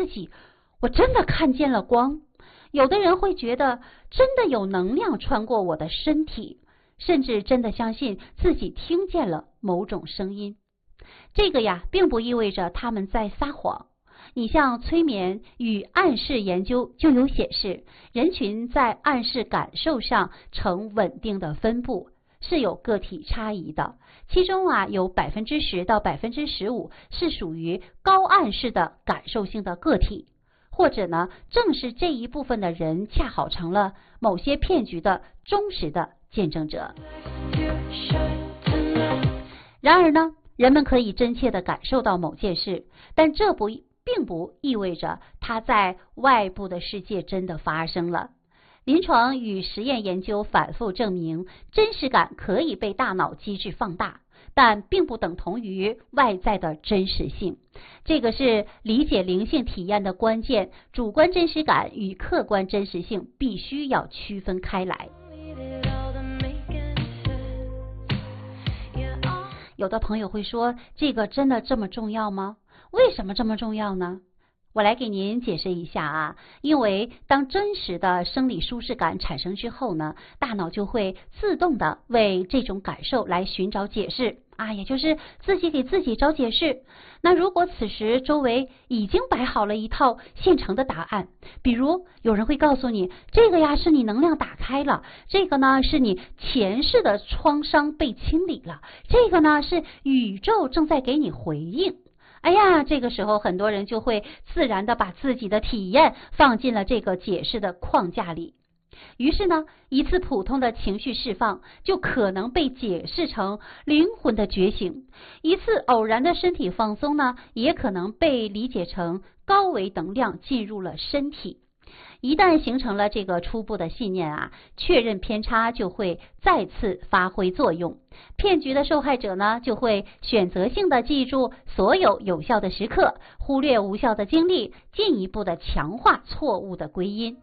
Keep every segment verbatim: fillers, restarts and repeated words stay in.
自己，我真的看见了光。有的人会觉得真的有能量穿过我的身体，甚至真的相信自己听见了某种声音。这个呀，并不意味着他们在撒谎。你像催眠与暗示研究就有显示，人群在暗示感受上呈稳定的分布，是有个体差异的。其中啊，有百分之十到百分之十五是属于高暗示的感受性的个体，或者呢，正是这一部分的人恰好成了某些骗局的忠实的见证者。然而呢，人们可以真切地感受到某件事，但这不并不意味着它在外部的世界真的发生了。临床与实验研究反复证明，真实感可以被大脑机制放大，但并不等同于外在的真实性。这个是理解灵性体验的关键，主观真实感与客观真实性必须要区分开来。有的朋友会说，这个真的这么重要吗？为什么这么重要呢？我来给您解释一下啊，因为当真实的生理舒适感产生之后呢，大脑就会自动的为这种感受来寻找解释啊，也就是自己给自己找解释。那如果此时周围已经摆好了一套现成的答案，比如有人会告诉你，这个呀是你能量打开了，这个呢是你前世的创伤被清理了，这个呢是宇宙正在给你回应。哎呀，这个时候很多人就会自然的把自己的体验放进了这个解释的框架里。于是呢，一次普通的情绪释放就可能被解释成灵魂的觉醒，一次偶然的身体放松呢，也可能被理解成高维能量进入了身体。一旦形成了这个初步的信念啊，确认偏差就会再次发挥作用。骗局的受害者呢，就会选择性的记住所有有效的时刻，忽略无效的经历，进一步的强化错误的归因。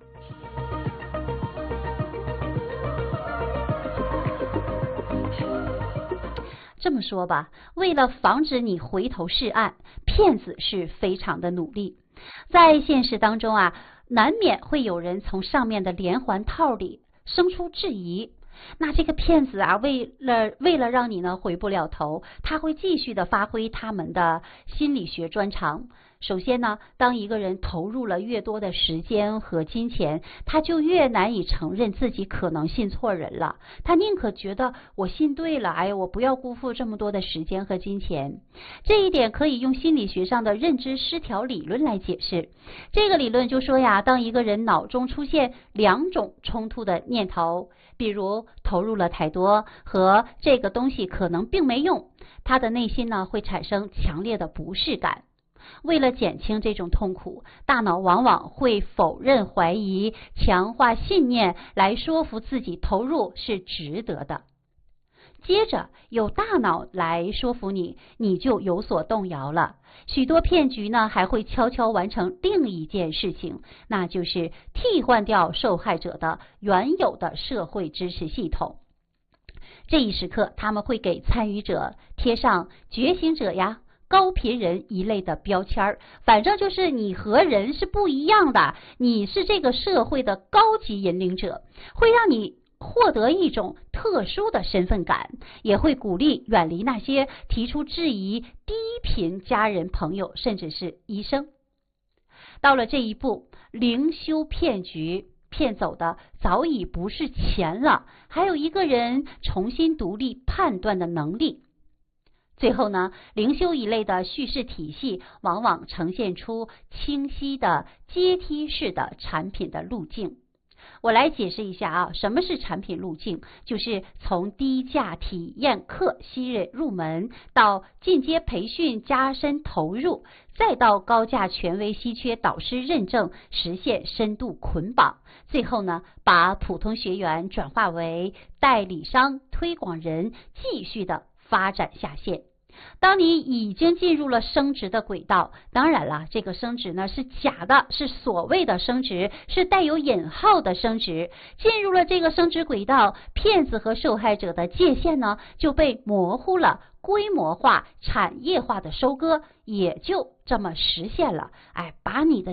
这么说吧，为了防止你回头是岸，骗子是非常的努力。在现实当中啊，难免会有人从上面的连环套里生出质疑。那这个骗子啊，为了为了让你呢回不了头，他会继续的发挥他们的心理学专长。首先呢，当一个人投入了越多的时间和金钱，他就越难以承认自己可能信错人了。他宁可觉得我信对了，哎，我不要辜负这么多的时间和金钱。这一点可以用心理学上的认知失调理论来解释。这个理论就说呀，当一个人脑中出现两种冲突的念头，比如投入了太多和这个东西可能并没用，他的内心呢会产生强烈的不适感。为了减轻这种痛苦，大脑往往会否认、怀疑、强化信念来说服自己投入是值得的。接着有大脑来说服你，你就有所动摇了。许多骗局呢还会悄悄完成另一件事情，那就是替换掉受害者的原有的社会支持系统。这一时刻，他们会给参与者贴上觉醒者呀、高频人一类的标签儿，反正就是你和人是不一样的，你是这个社会的高级引领者，会让你获得一种特殊的身份感，也会鼓励远离那些提出质疑低频家人、朋友，甚至是医生。到了这一步，灵修骗局骗走的早已不是钱了，还有一个人重新独立判断的能力。最后呢，灵修一类的叙事体系往往呈现出清晰的阶梯式的产品的路径。我来解释一下啊，什么是产品路径？就是从低价体验课吸引入门，到进阶培训加深投入，再到高价权威稀缺导师认证，实现深度捆绑。最后呢，把普通学员转化为代理商、推广人，继续的发展下线。当你已经进入了升职的轨道，当然了，这个升职呢是假的，是所谓的升职，是带有引号的升职。进入了这个升职轨道，骗子和受害者的界限呢就被模糊了，规模化、产业化的收割也就这么实现了。哎，把你的